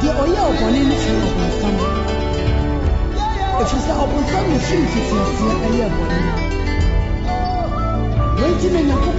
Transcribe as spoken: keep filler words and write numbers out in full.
deɛ ɔyɛ ɔbɔne no kyerɛ ɔbɔnsam ɛfiri sɛ ɔbɔnsam na firi mfitiaseɛ ɛyɛ ɔbɔne wɔnti na Nyankopɔn